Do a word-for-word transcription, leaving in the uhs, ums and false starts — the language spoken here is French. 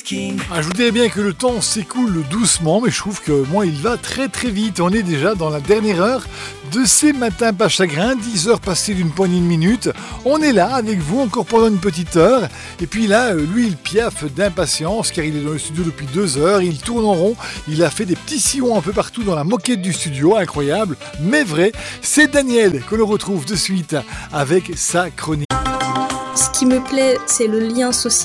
Ah, je vous dirais bien que le temps s'écoule doucement, mais je trouve que moi il va très très vite. On est déjà dans la dernière heure de ces matins pas chagrin, dix heures passées d'une poignée de minutes. On est là avec vous encore pendant une petite heure. Et puis là, lui il piaffe d'impatience car il est dans le studio depuis deux heures. Il tourne en rond, il a fait des petits sillons un peu partout dans la moquette du studio, incroyable, mais vrai. C'est Daniel que l'on retrouve de suite avec sa chronique. Ce qui me plaît, c'est le lien social.